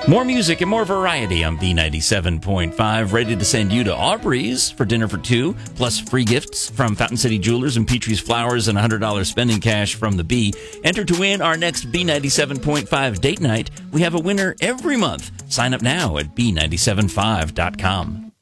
More music and more variety on B97.5. Ready to send you to Aubrey's for dinner for two, plus free gifts from Fountain City Jewelers and Petrie's Flowers and $100 spending cash from the B. Enter to win our next B97.5 date night. We have a winner every month. Sign up now at B975.com.